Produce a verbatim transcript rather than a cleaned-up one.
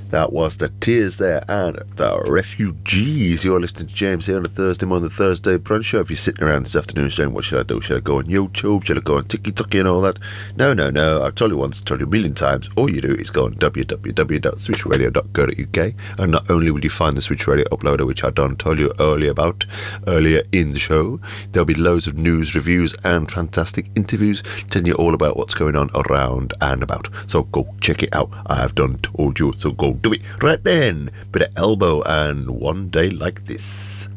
That was the Tears there and the Refugees. You're listening to James here on a Thursday morning, the Thursday brunch show. If you're sitting around this afternoon saying, what should I do? Should I go on YouTube? Should I go on TikTok and all that? No, no, no. I've told you once, told you a million times. All you do is go on w w w dot switch radio dot co dot u k, and not only will you find the Switch Radio uploader, which I done told you earlier about, earlier in the show, there'll be loads of news, reviews, and fantastic interviews telling you all about what's going on around and about. So go check it out. I have done told you, so go do it right then. Bit of Elbow and One Day Like This.